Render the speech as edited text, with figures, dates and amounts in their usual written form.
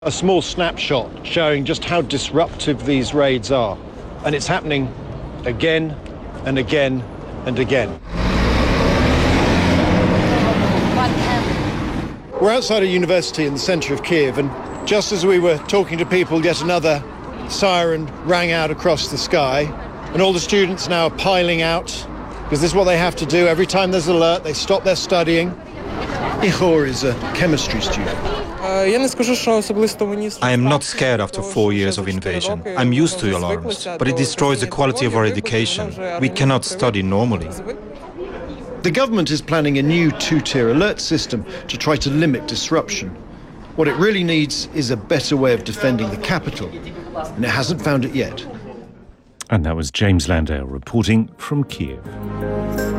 A small snapshot showing just how disruptive these raids are. And it's happening again and again and again. We're outside a university in the centre of Kiev, and just as we were talking to people, yet another siren rang out across the sky, and all the students now are piling out, because this is what they have to do. Every time there's an alert, they stop their studying. Ihor is a chemistry student. I am not scared after 4 years of invasion. I'm used to alarms, but it destroys the quality of our education. We cannot study normally. The government is planning a new two-tier alert system to try to limit disruption. What it really needs is a better way of defending the capital, and it hasn't found it yet. And that was James Landale reporting from Kiev.